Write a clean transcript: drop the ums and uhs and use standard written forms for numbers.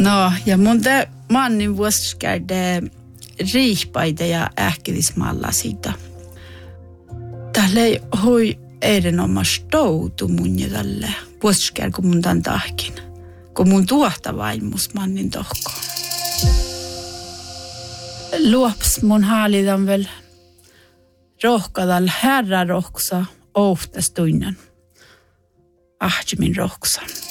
No, ja mun mannin vuosikäydä riihpaita ja ähkivismalla siitä. Tällä ei hoi erinomaisesti toutu mun ja tälle vuosikäydä, kun mun tämän tahkin. Kun mun tuohta vaimus mannin tohkoon. Luops mun haalitan vielä rohkadal herra rohksa ohtastuinen. Ahtimin rohksa.